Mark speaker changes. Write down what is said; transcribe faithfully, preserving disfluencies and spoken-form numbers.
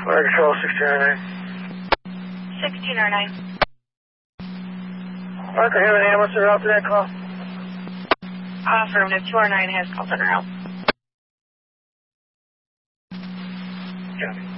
Speaker 1: Fire Control, sixteen oh nine.
Speaker 2: sixteen oh nine.
Speaker 1: Parker, have an ambulance or out to that call?
Speaker 2: Affirmative, two oh nine has called in route.
Speaker 1: Copy.